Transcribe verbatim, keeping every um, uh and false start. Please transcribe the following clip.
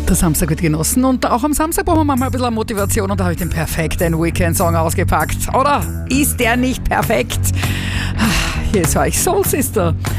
Der Samstag wird genossen und auch am Samstag brauchen wir manchmal ein bisschen Motivation und da habe ich den perfekten Weekend-Song ausgepackt. Oder? Ist der nicht perfekt? Hier ist euch Soul Sister